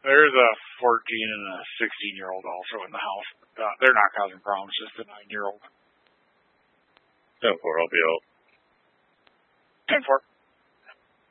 There's a 14 and a 16-year-old also in the house. They're not causing problems, just a 9-year-old. 10-4, I'll be out. 10-4.